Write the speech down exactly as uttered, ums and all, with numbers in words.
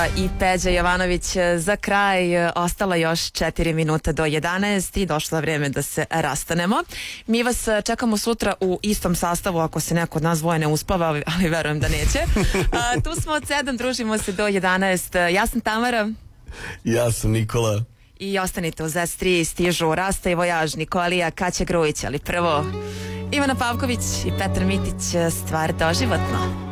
I Peđa Jovanović za kraj. Ostala još četiri minuta do jedanaest i došlo je vreme da se rastanemo. Mi vas čekamo sutra u istom sastavu ako se neko od nas dvoje ne uspava, ali verujem da neće. A, tu smo od sedam, družimo se do jedanaest. Ja sam Tamara. Ja sam Nikola. I ostanite uz S tri, stižu Rasta i Vojaž, Nikolija, Kaća Grujić, ali prvo Ivana Pavković i Petar Mitić, stvar doživotno.